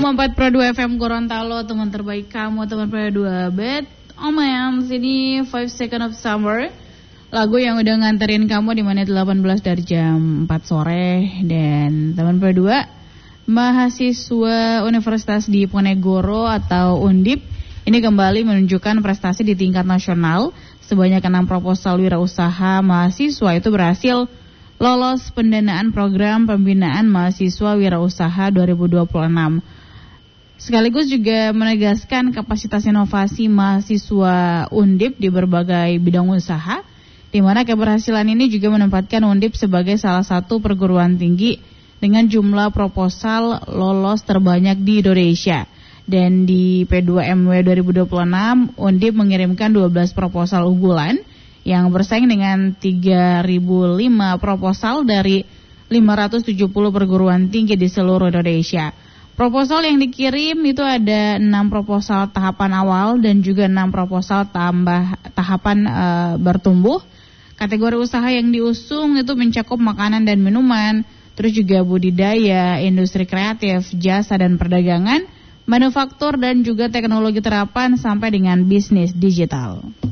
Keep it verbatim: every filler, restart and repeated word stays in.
koma empat Pro dua F M Gorontalo, teman terbaik kamu, teman Pro dua Bet. Oh man, sini five Second of Summer. Lagu yang udah nganterin kamu di menit delapan belas dari jam empat sore. Dan teman Pro dua, mahasiswa Universitas Diponegoro atau Undip ini kembali menunjukkan prestasi di tingkat nasional. Sebanyak enam proposal wirausaha mahasiswa itu berhasil lolos pendanaan program pembinaan mahasiswa wirausaha dua ribu dua puluh enam. Sekaligus juga menegaskan kapasitas inovasi mahasiswa Undip di berbagai bidang usaha, di mana keberhasilan ini juga menempatkan Undip sebagai salah satu perguruan tinggi dengan jumlah proposal lolos terbanyak di Indonesia. Dan di P dua M W dua ribu dua puluh enam, Undip mengirimkan dua belas proposal unggulan yang bersaing dengan tiga ribu lima proposal dari lima ratus tujuh puluh perguruan tinggi di seluruh Indonesia. Proposal yang dikirim itu ada enam proposal tahapan awal dan juga enam proposal tambah tahapan e, bertumbuh. Kategori usaha yang diusung itu mencakup makanan dan minuman, terus juga budidaya, industri kreatif, jasa dan perdagangan, manufaktur dan juga teknologi terapan sampai dengan bisnis digital.